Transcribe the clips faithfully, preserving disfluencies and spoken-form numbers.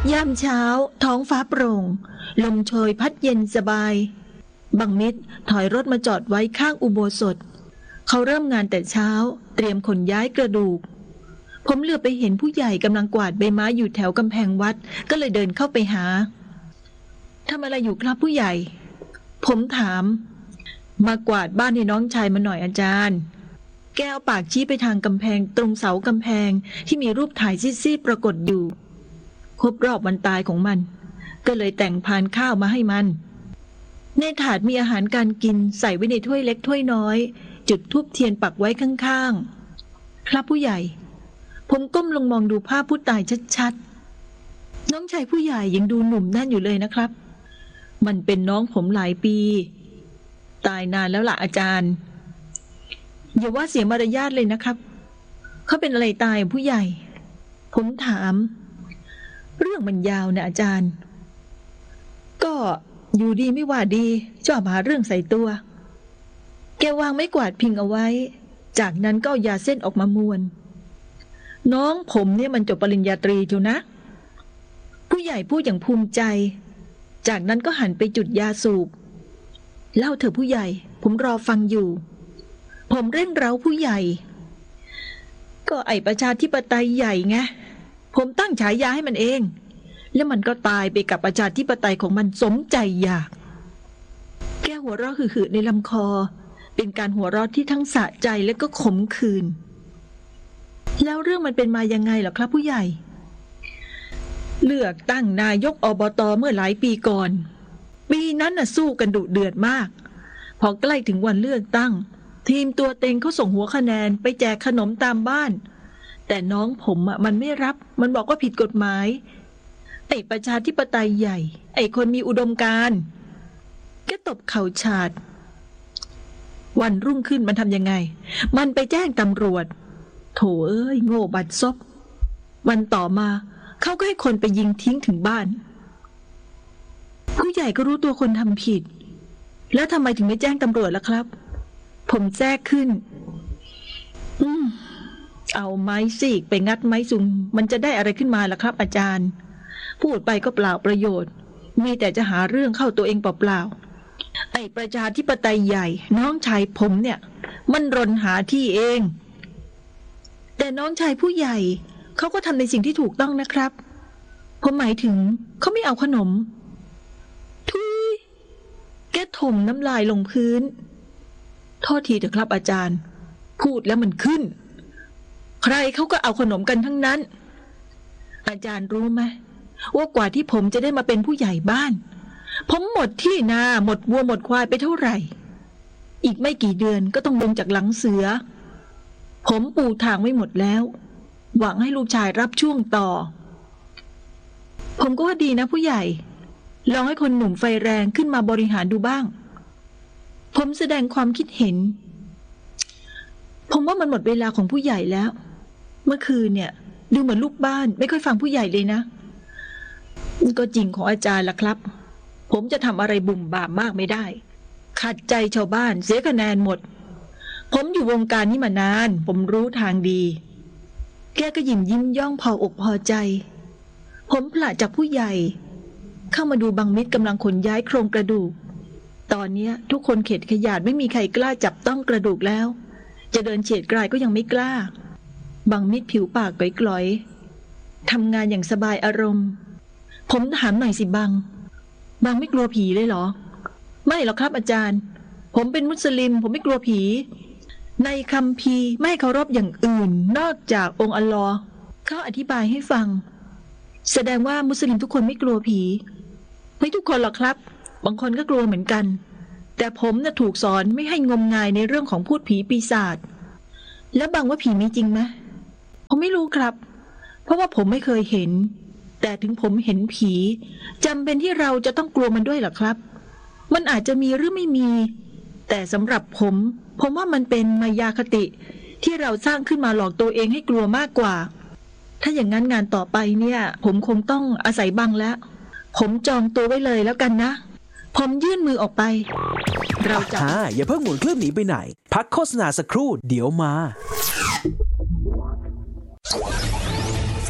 ยามเช้าท้องฟ้าโปร่งลมโชยพัดเย็นสบายบังมิตรถอยรถมาจอดไว้ข้างอุโบสถเขาเริ่มงานแต่เช้าเตรียมขนย้ายกระดูกผมเหลือบไปเห็นผู้ใหญ่กำลังกวาดใบไม้อยู่แถวกำแพงวัดก็เลยเดินเข้าไปหาทำอะไรอยู่ครับผู้ใหญ่ผมถามมากวาดบ้านให้น้องชายมาหน่อยอาจารย์แกเอาปากชี้ไปทางกำแพงตรงเสากำแพงที่มีรูปถ่ายซีดๆปรากฏอยู่ครบรอบวันตายของมันก็เลยแต่งพานข้าวมาให้มันในถาดมีอาหารการกินใส่ไว้ในถ้วยเล็กถ้วยน้อยจุดธูปเทียนปักไว้ข้างๆครับผู้ใหญ่ผมก้มลงมองดูภาพผู้ตายชัดๆน้องชายผู้ใหญ่ยังดูหนุ่มแน่นอยู่เลยนะครับมันเป็นน้องผมหลายปีตายนานแล้วล่ะอาจารย์อย่าว่าเสียมารยาทเลยนะครับเขาเป็นอะไรตายผู้ใหญ่ผมถามเรื่องมันยาวนะอาจารย์ก็อยู่ดีไม่ว่าดีชอบหาเรื่องใส่ตัวแกวางไม้กวาดพิงเอาไว้จากนั้นก็เอายาเส้นออกมามวนน้องผมเนี่ยมันจบปริญญาตรีอยู่นะผู้ใหญ่พูดอย่างภูมิใจจากนั้นก็หันไปจุดยาสูบเล่าเถอะผู้ใหญ่ผมรอฟังอยู่ผมเร่งเร้าผู้ใหญ่ก็ไอประชาธิปไตยใหญ่ไงผมตั้งฉายาให้มันเองแล้วมันก็ตายไปกับประชาธิปไตยของมันสมใจอยากแกหัวเราะหึ่ๆในลำคอเป็นการหัวเราะที่ทั้งสะใจและก็ขมขื่นแล้วเรื่องมันเป็นมายังไงเหรอครับผู้ใหญ่เลือกตั้งนายกอบต.เมื่อหลายปีก่อนปีนั้นน่ะสู้กันดุเดือดมากพอใกล้ถึงวันเลือกตั้งทีมตัวเต็งเขาส่งหัวคะแนนไปแจกขนมตามบ้านแต่น้องผมอ่ะมันไม่รับมันบอกว่าผิดกฎหมายไอ้ประชาธิปไตยใหญ่ไอ้คนมีอุดมการณ์แกตบเข่าฉาดวันรุ่งขึ้นมันทำยังไงมันไปแจ้งตำรวจโถเอ้ยโง่บัดซบวันต่อมาเขาก็ให้คนไปยิงทิ้งถึงบ้านผู้ใหญ่ก็รู้ตัวคนทำผิดแล้วทำไมถึงไม่แจ้งตำรวจล่ะครับผมแทรกขึ้นอืมเอาไม้ซีกไปงัดไม้ซุงมันจะได้อะไรขึ้นมาล่ะครับอาจารย์พูดไปก็เปล่าประโยชน์มีแต่จะหาเรื่องเข้าตัวเองเปล่าๆไอ้ประชาธิปไตยใหญ่น้องชายผมเนี่ยมันรนหาที่เองแต่น้องชายผู้ใหญ่เขาก็ทำในสิ่งที่ถูกต้องนะครับผมหมายถึงเขาไม่เอาขนมทุยแกถมน้ำลายลงพื้นโทษทีเถอะครับอาจารย์พูดแล้วมันขึ้นใครเขาก็เอาขนมกันทั้งนั้นอาจารย์รู้ไหมว่ากว่าที่ผมจะได้มาเป็นผู้ใหญ่บ้านผมหมดที่นาหมดวัวหมดควายไปเท่าไหร่อีกไม่กี่เดือนก็ต้องลงจากหลังเสือผมปูทางไว้หมดแล้วหวังให้ลูกชายรับช่วงต่อผมก็ว่าดีนะผู้ใหญ่ลองให้คนหนุ่มไฟแรงขึ้นมาบริหารดูบ้างผมแสดงความคิดเห็นผมว่ามันหมดเวลาของผู้ใหญ่แล้วเมื่อคืนเนี่ยดูเหมือนลูกบ้านไม่ค่อยฟังผู้ใหญ่เลยนะก็จริงของอาจารย์ล่ะครับผมจะทำอะไรบุ่มบ่ามมากไม่ได้ขัดใจชาวบ้านเสียคะแนนหมดผมอยู่วงการนี้มานานผมรู้ทางดีแกก็ยิ้มยิ้มย่องพออกพอใจผมผละจากผู้ใหญ่เข้ามาดูบังมิตรกำลังขนย้ายโครงกระดูกตอนนี้ทุกคนเข็ดขยาดไม่มีใครกล้าจับต้องกระดูกแล้วจะเดินเฉียดกลายก็ยังไม่กล้าบังมิตรผิวปากกล่อยๆทำงานอย่างสบายอารมณ์ผมถามหน่อยสิบังบังไม่กลัวผีเลยเหรอไม่หรอกครับอาจารย์ผมเป็นมุสลิมผมไม่กลัวผีในคัมภีร์ไม่เคารพอย่างอื่นนอกจากองค์อัลลอฮ์เขาอธิบายให้ฟังแสดงว่ามุสลิมทุกคนไม่กลัวผีไม่ทุกคนหรอกครับบางคนก็กลัวเหมือนกันแต่ผมน่ะถูกสอนไม่ให้งมงายในเรื่องของพูดผีปีศาจแล้วบังว่าผีมีจริงไหมผมไม่รู้ครับเพราะว่าผมไม่เคยเห็นแต่ถึงผมเห็นผีจำเป็นที่เราจะต้องกลัวมันด้วยหรอครับมันอาจจะมีหรือไม่มีแต่สำหรับผมผมว่ามันเป็นมายาคติที่เราสร้างขึ้นมาหลอกตัวเองให้กลัวมากกว่าถ้าอย่างนั้นงานต่อไปเนี่ยผมคงต้องอาศัยบังแล้วผมจองตัวไว้เลยแล้วกันนะผมยื่นมือออกไปเราจะอย่าเพิ่งหมุนเครื่องหนีไปไหนพักโฆษณาสักครู่เดี๋ยวมาส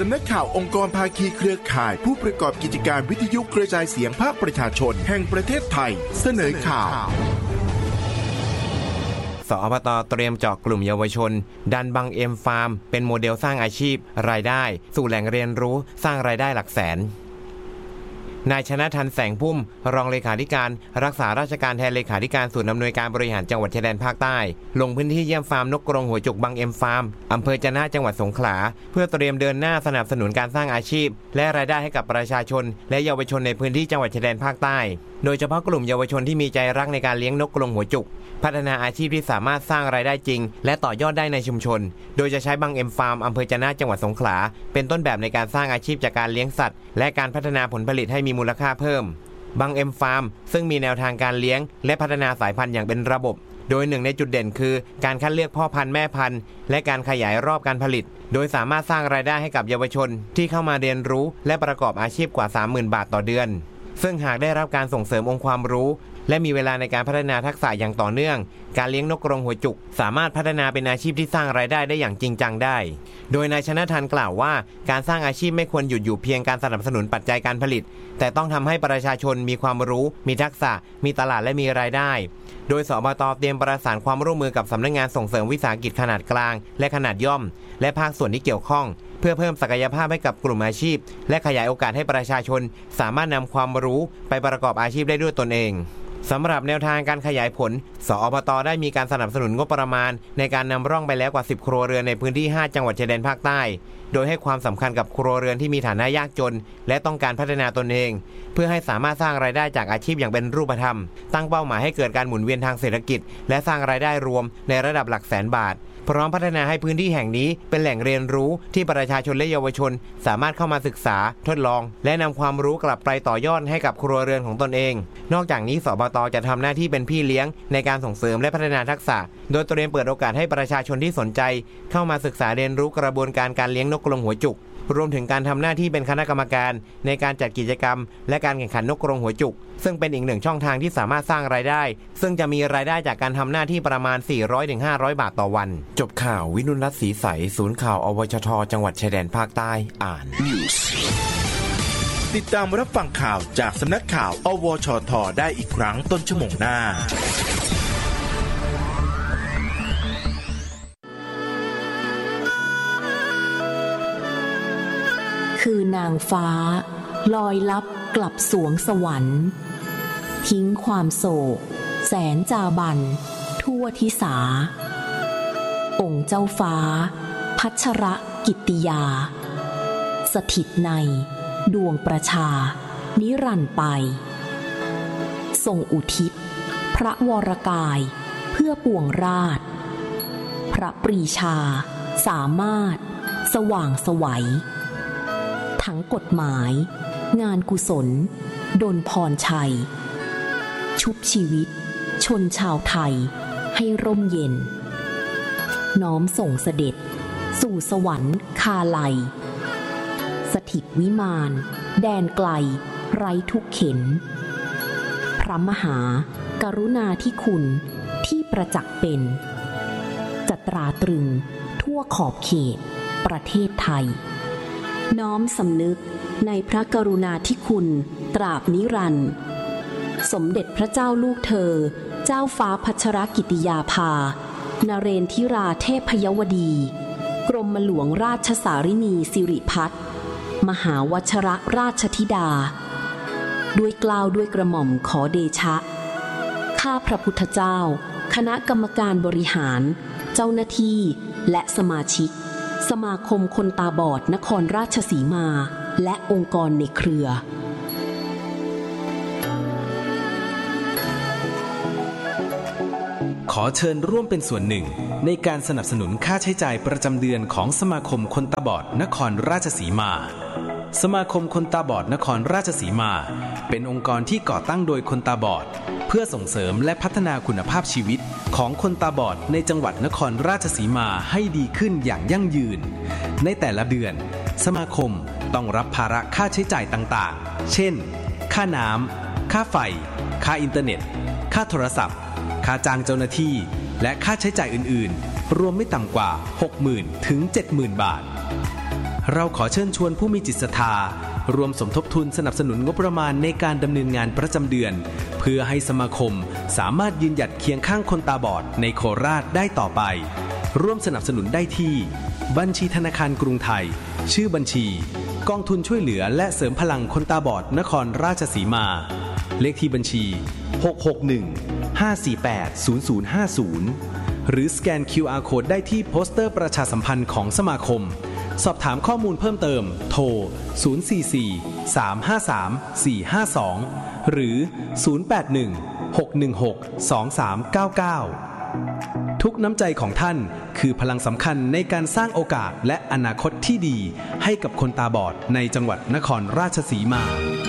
ำนักข่าวองค์กรภาคีเครือข่ายผู้ประกอบกิจการวิทยุกระจายเสียงภาคประชาชนแห่งประเทศไทยเสนอข่าวสอบต.เตรียมเจาะกลุ่มเยาวชนดันบังเอ็มฟาร์มเป็นโมเดลสร้างอาชีพรายได้สู่แหล่งเรียนรู้สร้างรายได้หลักแสนนายชนะทันแสงพุ่มรองเลขาธิการรักษาราชการแทนเลขาธิการศูนย์อำนวยการบริหารจังหวัดชายแดนภาคใต้ลงพื้นที่เยี่ยมฟาร์มนกกรงหัวจุกบังเอ็มฟาร์มอำเภอจะนะจังหวัดสงขลาเพื่อเตรียมเดินหน้าสนับสนุนการสร้างอาชีพและรายได้ให้กับประชาชนและเยาวชนในพื้นที่จังหวัดชายแดนภาคใต้โดยเฉพาะกลุ่มเยาวชนที่มีใจรักในการเลี้ยงนกกรงหัวจุกพัฒนาอาชีพที่สามารถสร้างรายได้จริงและต่อยอดได้ในชุมชนโดยจะใช้บังเอ็มฟาร์มอำเภอจะนะจังหวัดสงขลาเป็นต้นแบบในการสร้างอาชีพจากการเลี้ยงสัตว์และการพัฒนาผลผลิตให้มีมูลค่าเพิ่มบังเอ็มฟาร์มซึ่งมีแนวทางการเลี้ยงและพัฒนาสายพันธุ์อย่างเป็นระบบโดยหนึ่งในจุดเด่นคือการคัดเลือกพ่อพันธุ์แม่พันธุ์และการขยายรอบการผลิตโดยสามารถสร้างรายได้ให้กับเยาวชนที่เข้ามาเรียนรู้และประกอบอาชีพกว่า สามหมื่น บาทต่อเดือนซึ่งหากได้รับการส่งเสริมองค์ความรู้และมีเวลาในการพัฒนาทักษะอย่างต่อเนื่องการเลี้ยงนกกรงหัวจุกสามารถพัฒนาเป็นอาชีพที่สร้างรายได้ได้อย่างจริงจังได้โดยนายชนะทันกล่าวว่าการสร้างอาชีพไม่ควรหยุดอยู่เพียงการสนับสนุนปัจจัยการผลิตแต่ต้องทำให้ประชาชนมีความรู้มีทักษะมีตลาดและมีรายได้โดยสบต.เตรียมประสานความร่วมมือกับสำนักงานส่งเสริมวิสาหกิจขนาดกลางและขนาดย่อมและภาคส่วนที่เกี่ยวข้องเพื่อเพิ่มศักยภาพให้กับกลุ่มอาชีพและขยายโอกาสให้ประชาชนสามารถนำความรู้ไปประกอบอาชีพได้ด้วยตนเองสำหรับแนวทางการขยายผลสอบต.ได้มีการสนับสนุนงบประมาณในการนำร่องไปแล้วกว่าสิบครัวเรือนในพื้นที่ห้าจังหวัดชายแดนภาคใต้โดยให้ความสำคัญกับครัวเรือนที่มีฐานะยากจนและต้องการพัฒนาตนเองเพื่อให้สามารถสร้างรายได้จากอาชีพอย่างเป็นรูปธรรมตั้งเป้าหมายให้เกิดการหมุนเวียนทางเศรษฐกิจและสร้างรายได้รวมในระดับหลักแสนบาทพร้อมพัฒนาให้พื้นที่แห่งนี้เป็นแหล่งเรียนรู้ที่ประชาชนและเยาวชนสามารถเข้ามาศึกษาทดลองและนำความรู้กลับไปต่อยอดให้กับครัวเรือนของตนเองนอกจากนี้สบต.จะทำหน้าที่เป็นพี่เลี้ยงในการส่งเสริมและพัฒนาทักษะโดยเตรียมเปิดโอกาสให้ประชาชนที่สนใจเข้ามาศึกษาเรียนรู้กระบวนการการเลี้ยงนกกรงหัวจุกรวมถึงการทำหน้าที่เป็นคณะกรรมการในการจัดกิจกรรมและการแข่งขันนกกรงหัวจุกซึ่งเป็นอีกหนึ่งช่องทางที่สามารถสร้างรายได้ซึ่งจะมีรายได้จากการทำหน้าที่ประมาณ สี่ร้อยถึงห้าร้อย บาทต่อวันจบข่าววินุรัตน์ศรีใสศูนย์ข่าวอวชทจังหวัดชายแดนภาคใต้อ่านติดตามรับฟังข่าวจากสำนักข่าวอวชทได้อีกครั้งต้นชั่วโมงหน้าคือนางฟ้าลอยลับกลับสวงสวรรค์ทิ้งความโศกแสนจาบันทั่วทิสาองค์เจ้าฟ้าพัชรกิตติยาสถิตในดวงประชานิรันดร์ไปทรงอุทิศพระวรกายเพื่อปวงราชพระปรีชาสามารถสว่างไสวทั้งกฎหมายงานกุศลดลพรชัยชุบชีวิตชนชาวไทยให้ร่มเย็นน้อมส่งเสด็จสู่สวรรค์คาไลสถิตวิมานแดนไกลไร้ทุกเข็นพระมหากรุณาธิคุณที่ประจักษ์เป็นจะตราตรึงทั่วขอบเขตประเทศไทยน้อมสำนึกในพระกรุณาธิคุณตราบนิรันดร์สมเด็จพระเจ้าลูกเธอเจ้าฟ้าพัชรกิติยาภานเรนทิราเทพยวดีกรมหลวงราชสารินีสิริพัฒน์มหาวชรราชธิดาด้วยเกล้าด้วยกระหม่อมขอเดชะข้าพระพุทธเจ้าคณะกรรมการบริหารเจ้าหน้าที่และสมาชิกสมาคมคนตาบอดนครราชสีมาและองค์กรในเครือขอเชิญร่วมเป็นส่วนหนึ่งในการสนับสนุนค่าใช้จ่ายประจำเดือนของสมาคมคนตาบอดนครราชสีมาสมาคมคนตาบอดนครราชสีมาเป็นองค์กรที่ก่อตั้งโดยคนตาบอดเพื่อส่งเสริมและพัฒนาคุณภาพชีวิตของคนตาบอดในจังหวัดนครราชสีมาให้ดีขึ้นอย่างยั่งยืนในแต่ละเดือนสมาคมต้องรับภาระค่าใช้จ่ายต่างๆเช่นค่าน้ำค่าไฟค่าอินเทอร์เน็ตค่าโทรศัพท์ค่าจ้างเจ้าหน้าที่และค่าใช้จ่ายอื่นๆรวมไม่ต่ำกว่า หกหมื่น ถึง เจ็ดหมื่น บาทเราขอเชิญชวนผู้มีจิตศรัทธารวมสมทบทุนสนับสนุนงบประมาณในการดำเนินงานประจำเดือนเพื่อให้สมาคมสามารถยืนหยัดเคียงข้างคนตาบอดในโคราชได้ต่อไปร่วมสนับสนุนได้ที่บัญชีธนาคารกรุงไทยชื่อบัญชีกองทุนช่วยเหลือและเสริมพลังคนตาบอดนครราชสีมาเลขที่บัญชีหก หก หนึ่ง ห้า สี่ แปด ศูนย์ ศูนย์ ห้า ศูนย์หรือสแกน คิว อาร์ Code ได้ที่โปสเตอร์ประชาสัมพันธ์ของสมาคมสอบถามข้อมูลเพิ่มเติมโทรศูนย์ สี่ สี่ สาม ห้า สาม สี่ ห้า สองหรือศูนย์ แปด หนึ่ง หก หนึ่ง หก สอง สาม เก้า เก้าทุกน้ำใจของท่านคือพลังสำคัญในการสร้างโอกาสและอนาคตที่ดีให้กับคนตาบอดในจังหวัดนครราชสีมา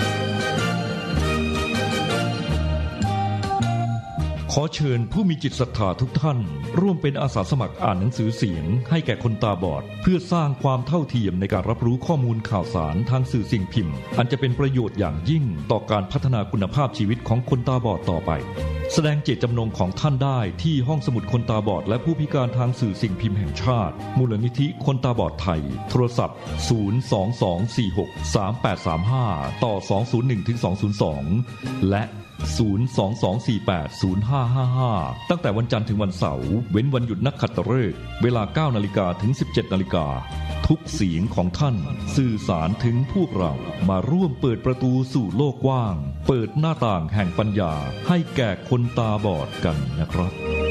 ขอเชิญผู้มีจิตศรัทธาทุกท่านร่วมเป็นอาสาสมัครอ่านหนังสือเสียงให้แก่คนตาบอดเพื่อสร้างความเท่าเทียมในการรับรู้ข้อมูลข่าวสารทางสื่อสิ่งพิมพ์อันจะเป็นประโยชน์อย่างยิ่งต่อการพัฒนาคุณภาพชีวิตของคนตาบอดต่อไปแสดงเจตจำนงของท่านได้ที่ห้องสมุดคนตาบอดและผู้พิการทางสื่อสิ่งพิมพ์แห่งชาติมูลนิธิคนตาบอดไทยโทรศัพท์ศูนย์ สอง สอง สี่ หก สาม แปด สาม ห้าต่อสอง ศูนย์ หนึ่ง ถึง สอง ศูนย์ สองและศูนย์ สอง สอง สี่ แปด ศูนย์ ห้า ห้า ห้าตั้งแต่วันจันทร์ถึงวันเสาร์เว้นวันหยุดนักขัตฤกษ์เวลา เก้า นาฬิกาถึง สิบเจ็ด นาฬิกาทุกเสียงของท่านสื่อสารถึงพวกเรามาร่วมเปิดประตูสู่โลกกว้างเปิดหน้าต่างแห่งปัญญาให้แก่คนตาบอดกันนะครับ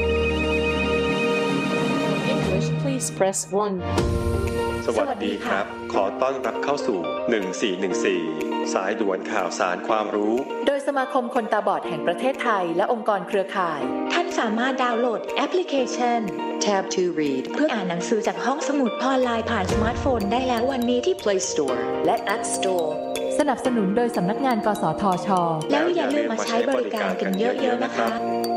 English please press one สวัสดีครับขอต้อนรับเข้าสู่หนึ่งสี่หนึ่งสี่สายด่วนข่าวสารความรู้โดยสมาคมคนตาบอดแห่งประเทศไทยและองค์กรเครือข่ายท่านสามารถดาวน์โหลดแอปพลิเคชัน Tab to Read เพื่ออ่านหนังสือจากห้องสมุดออนไลน์ผ่านสมาร์ทโฟนได้แล้ววันนี้ที่ Play Store และ App Store สนับสนุนโดยสำนักงานกสทช.แล้วอย่าลืมมาใช้บริการกันเยอะๆนะคะ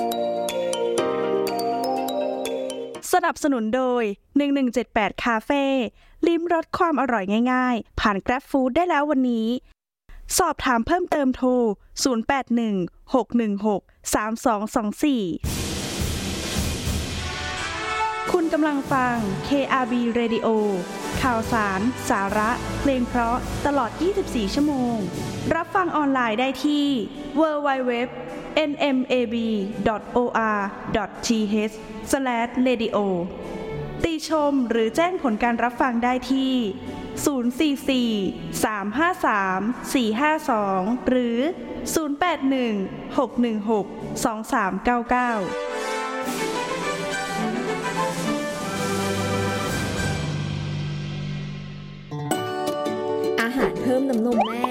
สนับสนุนโดยหนึ่งหนึ่งเจ็ดแปดคาเฟ่ลิ้มรสความอร่อยง่ายๆผ่าน Grab Food ได้แล้ววันนี้สอบถามเพิ่มเติมโทรศูนย์ แปด หนึ่ง หก หนึ่ง หก สาม สอง สอง สี่คุณกำลังฟัง เค อาร์ บี Radio ข่าวสารสาระเพลงเพราะตลอดยี่สิบสี่ชั่วโมงรับฟังออนไลน์ได้ที่ ดับเบิลยู ดับเบิลยู ดับเบิลยู ดอท เอ็น เอ็ม เอ บี ดอท โอ อาร์ ดอท ที เอช สแลช เรดิโอ ติชมหรือแจ้งผลการรับฟังได้ที่ศูนย์ สี่ สี่ สาม ห้า สาม สี่ ห้า สองหรือศูนย์ แปด หนึ่ง หก หนึ่ง หก สอง สาม เก้า เก้าอาหารเพิ่มน้ำนมแม่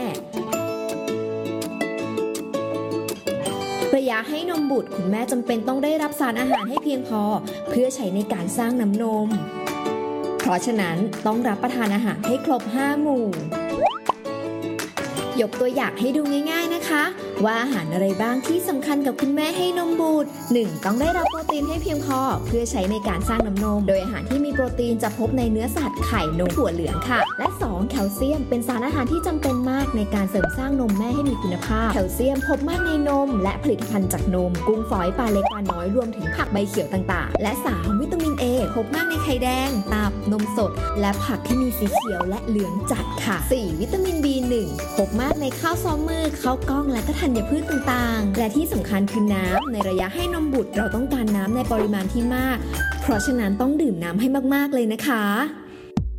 ระยะให้นมบุตรคุณแม่จำเป็นต้องได้รับสารอาหารให้เพียงพอเพื่อใช้ในการสร้างน้ำนมเพราะฉะนั้นต้องรับประทานอาหารให้ครบห้าหมู่ยกตัวอย่างให้ดูง่ายๆนะคะว่าอาหารอะไรบ้างที่สำคัญกับคุณแม่ให้นมบุตร หนึ่ง ต้องได้รับโปรตีนให้เพียงพอเพื่อใช้ในการสร้างน้ำนมโดยอาหารที่มีโปรตีนจะพบในเนื้อสัตว์ไข่นมถั่วเหลืองค่ะและสองแคลเซียมเป็นสารอาหารที่จำเป็นมากในการเสริมสร้างนมแม่ให้มีคุณภาพแคลเซียมพบมากในนมและผลิตภัณฑ์จากนมกุ้งฝอยปลาเล็กปลาน้อยรวมถึงผักใบเขียวต่างๆและสามวิตามิน A พบมากในไข่แดงตับนมสดและผักที่มีสีเขียวและเหลืองจัดค่ะสี่วิตามิน บี หนึ่ง พบมากในข้าวซ้อมมือข้าวกล้องและก็ธัญพืชต่างๆและที่สำคัญคือน้ำในระยะให้นมบุตรเราต้องการน้ำในปริมาณที่มากเพราะฉะนั้นต้องดื่มน้ำให้มากๆเลยนะคะ